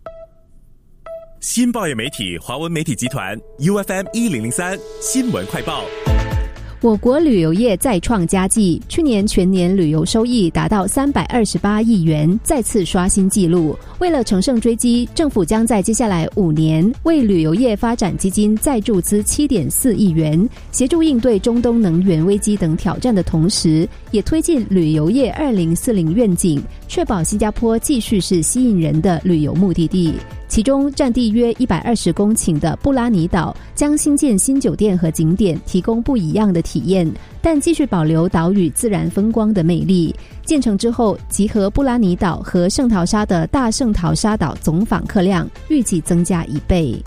新报业媒体华文媒体集团 UFM1003 新闻快报。 我国旅游业再创佳绩，去年全年旅游收益达到328亿元，再次刷新纪录。为了乘胜追击，政府将在接下来5年为旅游业发展基金再注资7.4亿元，协助应对中东能源危机等挑战的同时，也推进旅游业2040愿景，确保新加坡继续是吸引人的旅游目的地。其中占地约120公顷的布拉尼岛将新建新酒店和景点，提供不一样的体验，但继续保留岛屿自然风光的魅力。建成之后，集合布拉尼岛和圣淘沙的大圣淘沙岛总访客量预计增加1倍。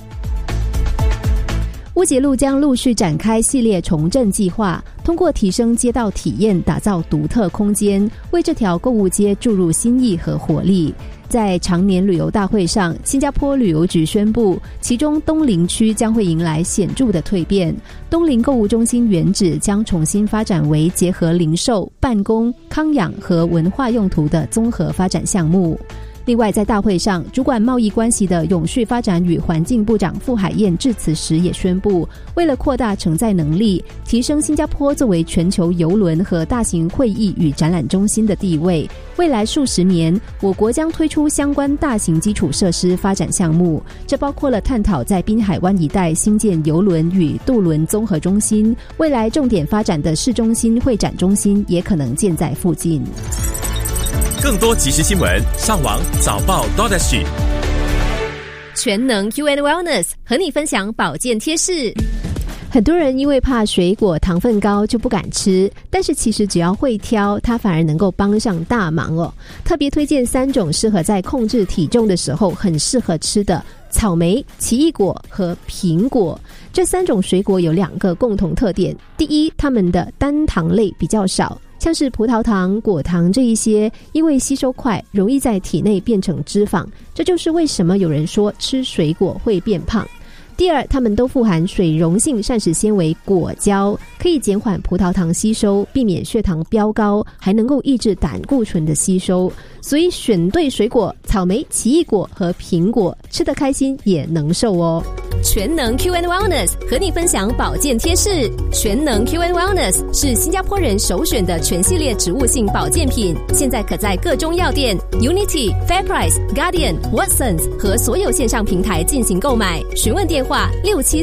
乌节路将陆续展开系列重振计划，通过提升街道体验，打造独特空间，为这条购物街注入新意和活力。在常年旅游大会上，新加坡旅游局宣布，其中东邻区将会迎来显著的蜕变。东邻购物中心原址将重新发展为结合零售、办公、康养和文化用途的综合发展项目。另外，在大会上，主管贸易关系的永续发展与环境部长傅海燕致辞时也宣布，为了扩大承载能力，提升新加坡作为全球邮轮和大型会议与展览中心的地位，未来数十年，我国将推出相关大型基础设施发展项目，这包括了探讨在滨海湾一带新建邮轮与渡轮综合中心，未来重点发展的市中心会展中心也可能建在附近。 更多即时新闻，上网早报 .SG。 全能 UN Wellness 和你分享保健贴士。很多人因为怕水果糖分高就不敢吃，但是其实只要会挑，它反而能够帮上大忙哦。特别推荐3种适合在控制体重的时候很适合吃的草莓、奇异果和苹果。这3种水果有2个共同特点：第一，它们的单糖类比较少，像是葡萄糖、果糖这一些，因为吸收快，容易在体内变成脂肪，这就是为什么有人说吃水果会变胖。第二，它们都富含水溶性膳食纤维果胶，可以减缓葡萄糖吸收，避免血糖飙高，还能够抑制胆固醇的吸收。所以选对水果，草莓、奇异果和苹果，吃得开心也能瘦哦。全能 QN Wellness 和你分享保健贴士。全能 QN Wellness 是新加坡人首选的全系列植物性保健品，现在可在各中药店、Unity、Fairprice、Guardian、Watsons 和所有线上平台进行购买。询问电话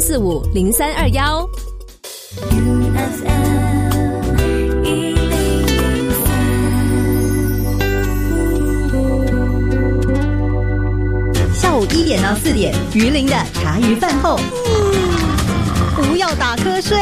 67450321。 下午1点到4点，鱼鳞的茶余饭后，不要打瞌睡。